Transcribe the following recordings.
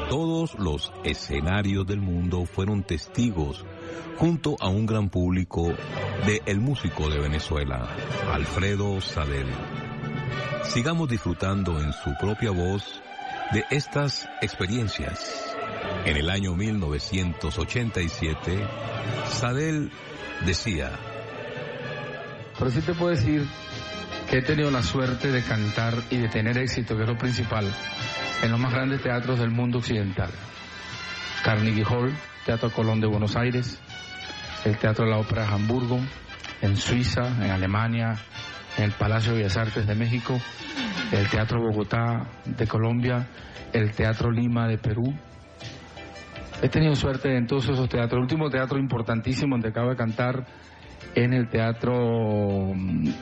Todos los escenarios del mundo fueron testigos, junto a un gran público, de el músico de Venezuela, Alfredo Sadel. Sigamos disfrutando en su propia voz de estas experiencias. En el año 1987, Sadel decía: pero sí te puedo decir que he tenido la suerte de cantar y de tener éxito, que es lo principal, en los más grandes teatros del mundo occidental. Carnegie Hall, Teatro Colón de Buenos Aires, el Teatro de la Ópera de Hamburgo, en Suiza, en Alemania, en el Palacio de Bellas Artes de México, el Teatro Bogotá de Colombia, el Teatro Lima de Perú. He tenido suerte en todos esos teatros. El último teatro importantísimo donde acabo de cantar, en el Teatro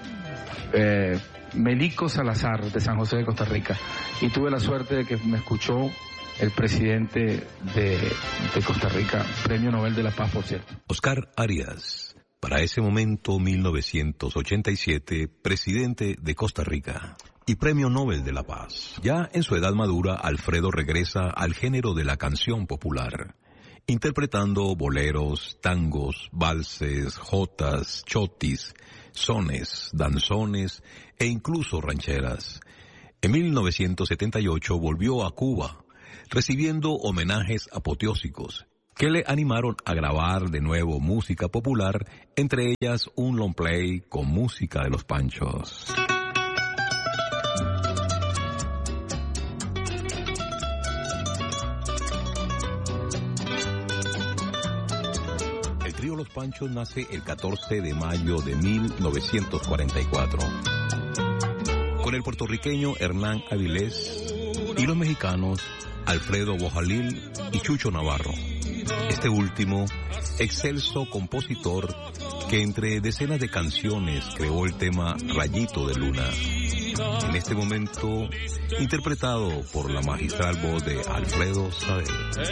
Melico Salazar de San José de Costa Rica. Y tuve la suerte de que me escuchó el presidente de Costa Rica, Premio Nobel de la Paz, por cierto. Oscar Arias, para ese momento 1987, presidente de Costa Rica y Premio Nobel de la Paz. Ya en su edad madura, Alfredo regresa al género de la canción popular, interpretando boleros, tangos, valses, jotas, chotis, sones, danzones e incluso rancheras. En 1978 volvió a Cuba, recibiendo homenajes apoteósicos que le animaron a grabar de nuevo música popular, entre ellas un long play con música de Los Panchos. El trío Los Panchos nace el 14 de mayo de 1944. Con el puertorriqueño Hernán Avilés y los mexicanos Alfredo Bojalil y Chucho Navarro. Este último, excelso compositor que entre decenas de canciones creó el tema Rayito de Luna. En este momento, interpretado por la magistral voz de Alfredo Sadel.